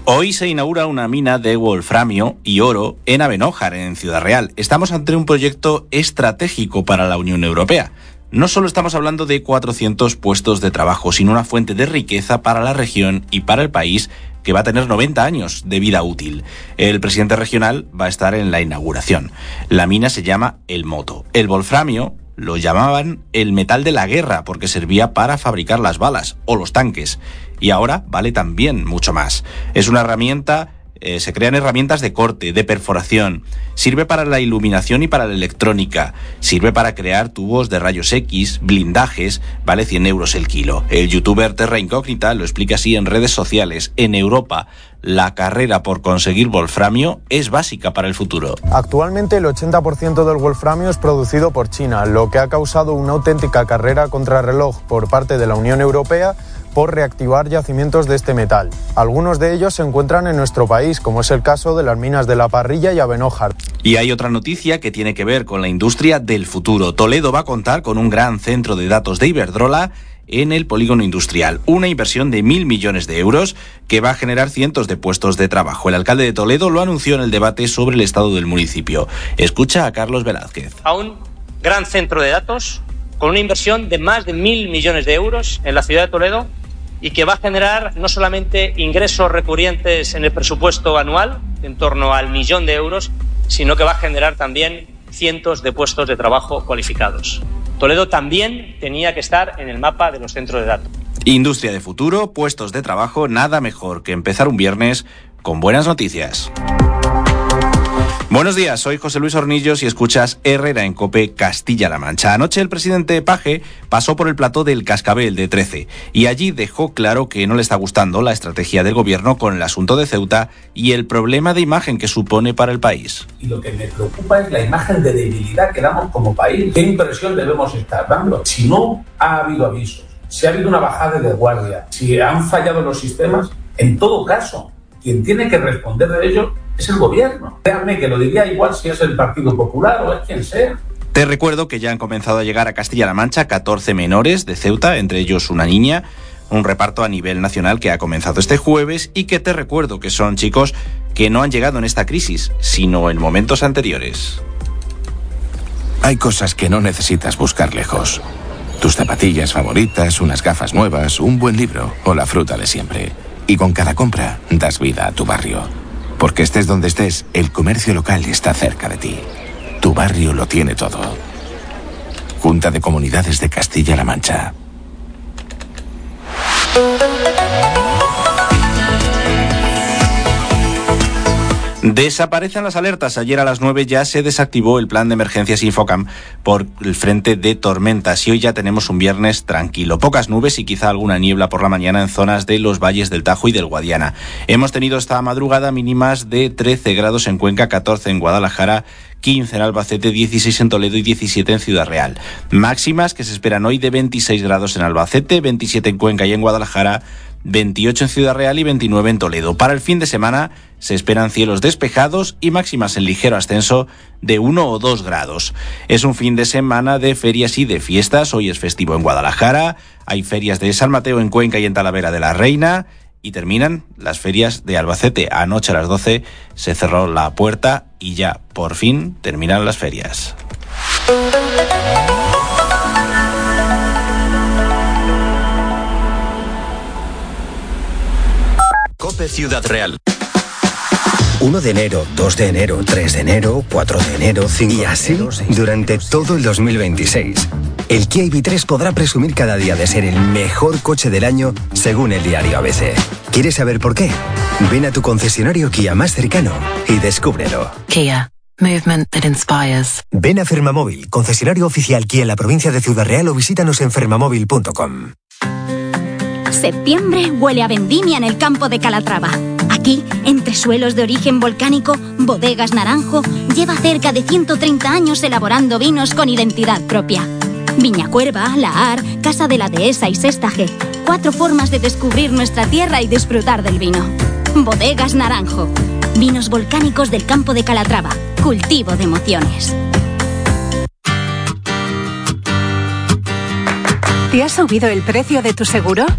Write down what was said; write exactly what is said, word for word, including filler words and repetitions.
Hoy se inaugura una mina de wolframio y oro en Abenójar, en Ciudad Real. Estamos ante un proyecto estratégico para la Unión Europea. No solo estamos hablando de cuatrocientos puestos de trabajo, sino una fuente de riqueza para la región y para el país que va a tener noventa años de vida útil. El presidente regional va a estar en la inauguración. La mina se llama El Moto. El wolframio lo llamaban el metal de la guerra porque servía para fabricar las balas o los tanques. Y ahora vale también mucho más. Es una herramienta, eh, se crean herramientas de corte, de perforación. Sirve para la iluminación y para la electrónica. Sirve para crear tubos de rayos X, blindajes. Vale cien euros el kilo. El youtuber Terra Incógnita lo explica así en redes sociales. En Europa, la carrera por conseguir wolframio es básica para el futuro. Actualmente el ochenta por ciento del wolframio es producido por China, lo que ha causado una auténtica carrera contrarreloj por parte de la Unión Europea por reactivar yacimientos de este metal. Algunos de ellos se encuentran en nuestro país, como es el caso de las minas de La Parrilla y Abenójar. Y hay otra noticia que tiene que ver con la industria del futuro. Toledo va a contar con un gran centro de datos de Iberdrola en el polígono industrial, una inversión de mil millones de euros que va a generar cientos de puestos de trabajo. El alcalde de Toledo lo anunció en el debate sobre el estado del municipio. Escucha a Carlos Velázquez. A un gran centro de datos con una inversión de más de mil millones de euros en la ciudad de Toledo y que va a generar no solamente ingresos recurrentes en el presupuesto anual, en torno al millón de euros, sino que va a generar también cientos de puestos de trabajo cualificados. Toledo también tenía que estar en el mapa de los centros de datos. Industria de futuro, puestos de trabajo, nada mejor que empezar un viernes con buenas noticias. Buenos días, soy José Luis Hornillos y escuchas Herrera en COPE Castilla-La Mancha. Anoche el presidente Paje pasó por el plató del Cascabel de trece y allí dejó claro que no le está gustando la estrategia del gobierno con el asunto de Ceuta y el problema de imagen que supone para el país. Y lo que me preocupa es la imagen de debilidad que damos como país. ¿Qué impresión debemos estar dando? Si no ha habido avisos, si ha habido una bajada de guardia, si han fallado los sistemas, en todo caso, quien tiene que responder de ello es el gobierno. Créanme que lo diría igual si es el Partido Popular o es quien sea. Te recuerdo que ya han comenzado a llegar a Castilla-La Mancha catorce menores de Ceuta, entre ellos una niña, un reparto a nivel nacional que ha comenzado este jueves y que te recuerdo que son chicos que no han llegado en esta crisis, sino en momentos anteriores. Hay cosas que no necesitas buscar lejos. Tus zapatillas favoritas, unas gafas nuevas, un buen libro o la fruta de siempre. Y con cada compra das vida a tu barrio. Porque estés donde estés, el comercio local está cerca de ti. Tu barrio lo tiene todo. Junta de Comunidades de Castilla-La Mancha. Desaparecen las alertas. Ayer a las nueve ya se desactivó el plan de emergencias Infocam por el frente de tormentas y hoy ya tenemos un viernes tranquilo. Pocas nubes y quizá alguna niebla por la mañana en zonas de los valles del Tajo y del Guadiana. Hemos tenido esta madrugada mínimas de trece grados en Cuenca, catorce en Guadalajara, quince en Albacete, dieciséis en Toledo y diecisiete en Ciudad Real. Máximas que se esperan hoy de veintiséis grados en Albacete, veintisiete en Cuenca y en Guadalajara, veintiocho en Ciudad Real y veintinueve en Toledo. Para el fin de semana se esperan cielos despejados y máximas en ligero ascenso de uno o dos grados. Es un fin de semana de ferias y de fiestas. Hoy es festivo en Guadalajara, hay ferias de San Mateo en Cuenca y en Talavera de la Reina y terminan las ferias de Albacete. Anoche a las doce se cerró la puerta y ya por fin terminan las ferias. COPE Ciudad Real. uno de enero, dos de enero, tres de enero, cuatro de enero, cinco de enero... Y así, durante todo el dos mil veintiséis. El Kia I V tres podrá presumir cada día de ser el mejor coche del año, según el diario A B C. ¿Quieres saber por qué? Ven a tu concesionario Kia más cercano y descúbrelo. Kia. Movement that inspires. Ven a Fermamóvil, concesionario oficial Kia en la provincia de Ciudad Real o visítanos en fermamóvil punto com. Septiembre huele a vendimia en el campo de Calatrava. Aquí, entre suelos de origen volcánico, Bodegas Naranjo lleva cerca de ciento treinta años elaborando vinos con identidad propia. Viña Cuerva, La Ar, Casa de la Dehesa y Sexta G. Cuatro formas de descubrir nuestra tierra y disfrutar del vino. Bodegas Naranjo. Vinos volcánicos del campo de Calatrava. Cultivo de emociones. ¿Te ha subido el precio de tu seguro?